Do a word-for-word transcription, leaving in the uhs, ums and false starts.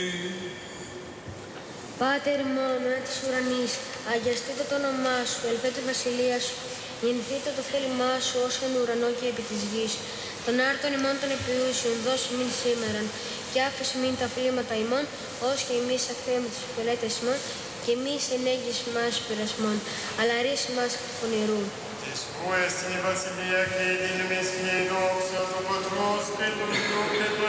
Πάτερ ημών, εν της ουρανής, αγιαστήτω το όνομά σου, ελθέτω η βασιλεία σου, γεννηθήτω το θέλημά σου, ως εν ουρανό και επί της γης. Τον άρτον ημών των επιούσιων, δώσ' ημίν σήμεραν, και άφησε ημίν τα φλήματα ημών, ως και εμείς αφήνουμε τους υπηρέτες ημών, και εμείς ενέγγις μας πειρασμών, αλλά ρίση μας εκ του πονηρού. Της ου εστιν η βασιλεία και η δύναμις και η δόξα του Πατρός και του Υιού και του